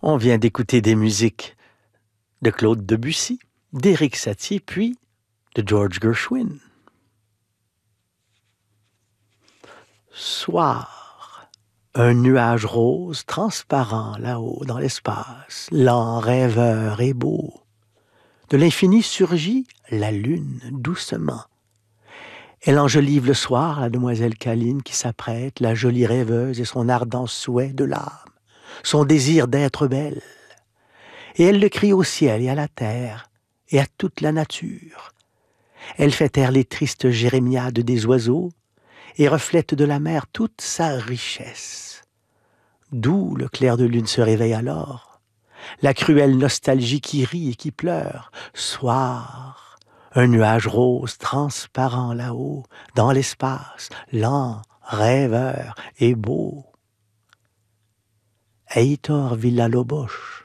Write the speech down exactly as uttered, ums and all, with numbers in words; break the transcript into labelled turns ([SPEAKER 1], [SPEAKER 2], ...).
[SPEAKER 1] On vient d'écouter des musiques de Claude Debussy, d'Éric Satie, puis de George Gershwin. Soir, un nuage rose transparent là-haut dans l'espace, lent, rêveur et beau. De l'infini surgit la lune doucement. Elle enjolive le soir la demoiselle câline qui s'apprête, la jolie rêveuse et son ardent souhait de l'âme, son désir d'être belle. Et elle le crie au ciel et à la terre et à toute la nature. Elle fait taire les tristes jérémiades des oiseaux et reflète de la mer toute sa richesse. D'où le clair de lune se réveille alors, la cruelle nostalgie qui rit et qui pleure. Soir, un nuage rose transparent là-haut, dans l'espace, lent, rêveur et beau. Heitor Villa-Lobos.